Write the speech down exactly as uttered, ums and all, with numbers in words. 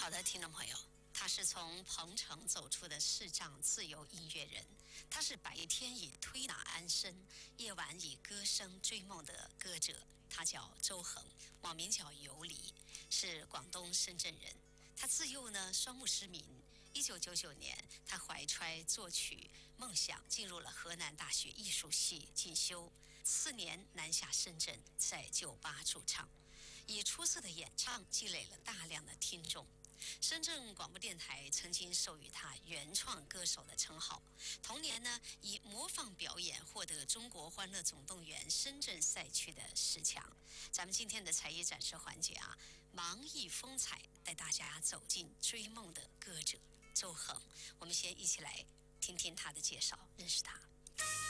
好的，听众朋友，他是从彭城走出的视障自由音乐人，他是白天以推拿安身，夜晚以歌声追梦的歌者。他叫周恒，网名叫游离，是广东深圳人。他自幼呢双目失明，一九九九年，他怀揣作曲梦想，进入了河南大学艺术系进修，次年南下深圳，在酒吧驻唱，以出色的演唱积累了大量的听众。深圳广播电台曾经授予他原创歌手的称号。同年呢，以模仿表演获得中国欢乐总动员深圳赛区的十强。咱们今天的才艺展示环节啊，盲艺风采，带大家走进追梦的歌者周恒。我们先一起来听听他的介绍，认识他。